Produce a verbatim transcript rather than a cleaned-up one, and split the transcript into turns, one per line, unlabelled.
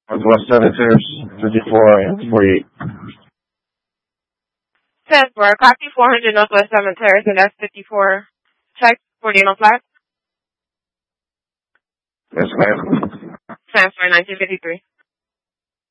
Northwest seven Terrace, fifty-four and forty-eight.
ten four, copy four hundred Northwest seventh Terrace, and that's fifty-four. Check, forty-eight on flat.
Yes, ma'am.
Transfer nineteen fifty-three.